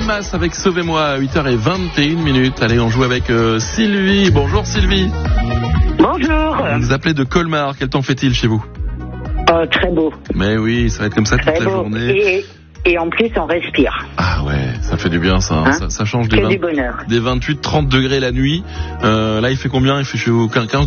Mas avec Sauvez-moi à 8h21. Allez, on joue avec Sylvie. Bonjour Sylvie. Bonjour. Vous nous appelez de Colmar. Quel temps fait-il chez vous? Très beau. Mais oui, ça va être comme ça toute la journée. Et en plus, on respire. Ah ouais, ça fait du bien ça. Ça change du bonheur. Des 28-30 degrés la nuit. Là, il fait combien? Il fait 15